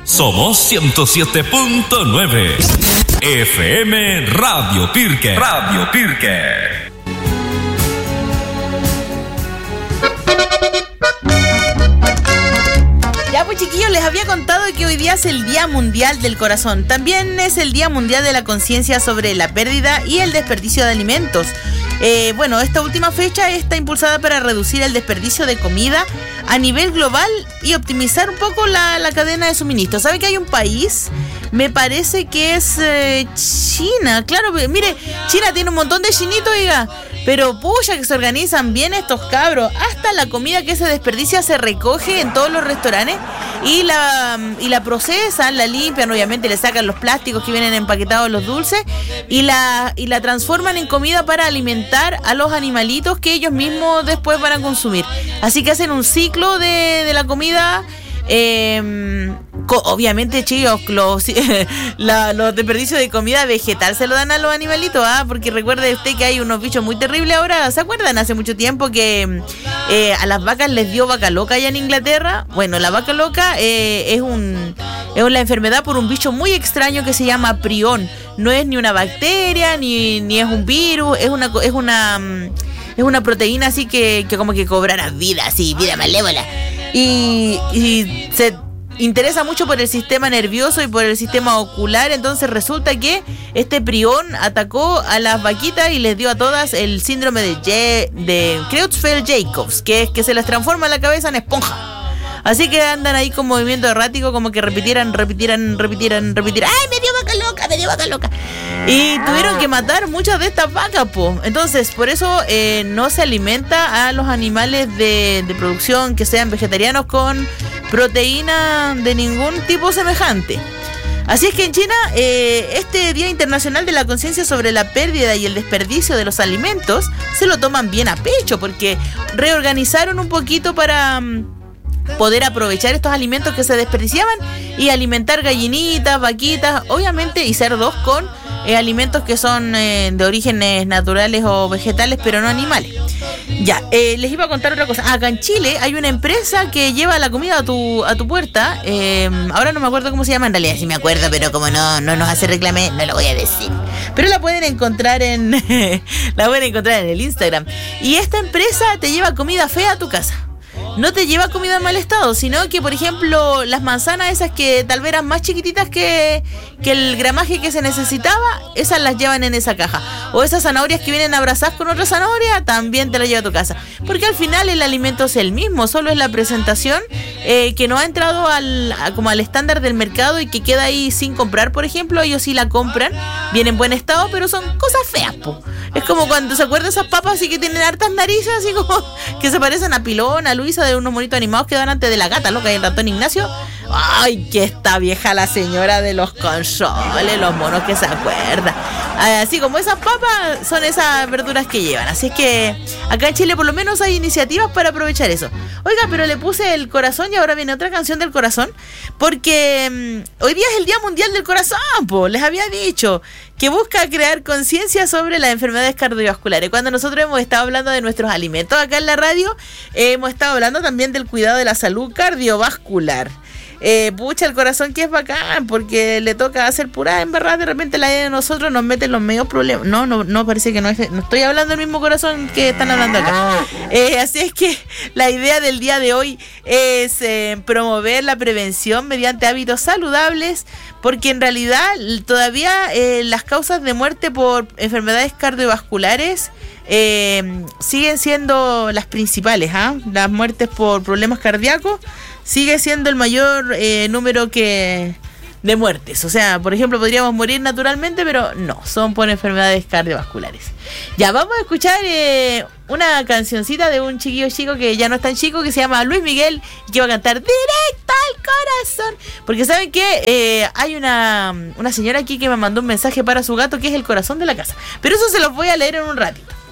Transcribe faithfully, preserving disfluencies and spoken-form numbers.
Somos ciento siete punto nueve. F M Radio Pirque. Radio Pirque. Ya pues chiquillos, les había contado que hoy día es el Día Mundial del Corazón. También es el Día Mundial de la Conciencia sobre la pérdida y el desperdicio de alimentos. Eh, bueno, esta última fecha está impulsada para reducir el desperdicio de comida a nivel global y optimizar un poco la, la cadena de suministro. ¿Sabe que hay un país? Me parece que es eh, China. Claro, mire, China tiene un montón de chinitos, oiga. Pero pucha que se organizan bien estos cabros. Hasta la comida que se desperdicia se recoge en todos los restaurantes y la, y la procesan, la limpian, obviamente le sacan los plásticos que vienen empaquetados los dulces y la, y la transforman en comida para alimentar a los animalitos que ellos mismos después van a consumir. Así que hacen un ciclo de, de la comida. Eh, co- obviamente chicos los, la, los desperdicios de comida vegetal se lo dan a los animalitos, ¿ah? Porque recuerde usted que hay unos bichos muy terribles ahora. ¿Se acuerdan? Hace mucho tiempo que eh, a las vacas les dio vaca loca allá en Inglaterra. Bueno, la vaca loca eh, es un es una enfermedad por un bicho muy extraño que se llama prión. No es ni una bacteria ni, ni es un virus, es una es una es una proteína así que, que como que cobrará vida, así, vida malévola. Y, y se interesa mucho por el sistema nervioso y por el sistema ocular. Entonces resulta que este prión atacó a las vaquitas y les dio a todas el síndrome de, Ye- de Creutzfeldt-Jacobs, que es que se les transforma la cabeza en esponja. Así que andan ahí con movimiento errático, como que repitieran, repitieran, repitieran, repitieran. ¡Ay, me dio vaca loca, me dio vaca loca! Y tuvieron que matar muchas de estas vacas, po. Entonces, por eso eh, no se alimenta a los animales de, de producción que sean vegetarianos con proteína de ningún tipo semejante. Así es que en China, eh, este Día Internacional de la Conciencia sobre la Pérdida y el Desperdicio de los Alimentos se lo toman bien a pecho, porque reorganizaron un poquito para poder aprovechar estos alimentos que se desperdiciaban y alimentar gallinitas, vaquitas, obviamente, y cerdos con eh, alimentos que son eh, de orígenes naturales o vegetales, pero no animales. Ya, eh, les iba a contar otra cosa. Acá en Chile hay una empresa que lleva la comida a tu a tu puerta. Eh, ahora no me acuerdo cómo se llama, en realidad sí me acuerdo, pero como no, no nos hace reclame, no lo voy a decir. Pero la pueden encontrar en la pueden encontrar en el Instagram. Y esta empresa te lleva comida fea a tu casa. No te lleva comida en mal estado, sino que, por ejemplo, las manzanas esas que tal vez eran más chiquititas que, que el gramaje que se necesitaba, esas las llevan en esa caja. O esas zanahorias que vienen abrazadas con otra zanahoria, también te las lleva a tu casa. Porque al final el alimento es el mismo, solo es la presentación eh, que no ha entrado al, a, como al estándar del mercado y que queda ahí sin comprar, por ejemplo. Ellos sí la compran, viene en buen estado, pero son cosas feas, po. Es como cuando se acuerdan esas papas así que tienen hartas narices, así como que se parecen a Pilón, a Luisa, de unos monitos animados que dan antes de la gata loca y el ratón Ignacio. Ay, que está vieja la señora de los consoles, los monos que se acuerdan. Así como esas papas son esas verduras que llevan. Así que acá en Chile por lo menos hay iniciativas para aprovechar eso. Oiga, pero le puse el corazón y ahora viene otra canción del corazón, porque um, hoy día es el Día Mundial del Corazón, po. Les había dicho que busca crear conciencia sobre las enfermedades cardiovasculares. Cuando nosotros hemos estado hablando de nuestros alimentos acá en la radio, eh, hemos estado hablando también del cuidado de la salud cardiovascular. Eh, pucha, el corazón que es bacán, porque le toca hacer pura embarrada, de repente la de nosotros nos mete en los medios problemas. No, no, no, parece que no es, no estoy hablando del mismo corazón que están hablando acá. Eh, así es que la idea del día de hoy es eh, promover la prevención mediante hábitos saludables, porque en realidad todavía eh, las causas de muerte por enfermedades cardiovasculares eh, siguen siendo las principales, ¿ah? Las muertes por problemas cardíacos sigue siendo el mayor eh, número que de muertes. O sea, por ejemplo, podríamos morir naturalmente, pero no, son por enfermedades cardiovasculares. Ya, vamos a escuchar eh, una cancioncita de un chiquillo chico que ya no es tan chico, que se llama Luis Miguel, y que va a cantar Directo al Corazón. Porque ¿saben qué? Eh, hay una, una señora aquí que me mandó un mensaje para su gato, que es el corazón de la casa. Pero eso se los voy a leer en un ratito.